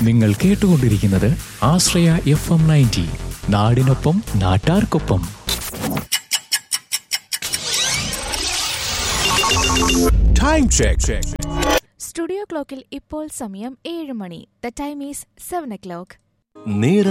നിങ്ങൾ കേട്ടുകൊണ്ടിരിക്കുന്നത് ആശ്രയ FM 90, നാടിനൊപ്പം നാട്ടാർക്കൊപ്പം. Time check. സ്റ്റുഡിയോ ക്ലോക്കിൽ ഇപ്പോൾ സമയം 7 മണി. The time is 7 o'clock.